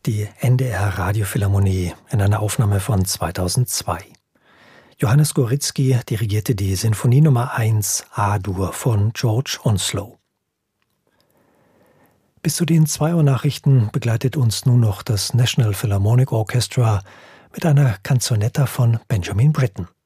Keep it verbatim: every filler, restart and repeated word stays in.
die N D R Radiophilharmonie in einer Aufnahme von zweitausendzwei. Johannes Gorizki dirigierte die Sinfonie Nummer eins A-Dur von George Onslow. Bis zu den zwei Uhr Nachrichten begleitet uns nun noch das National Philharmonic Orchestra mit einer Canzonetta von Benjamin Britten.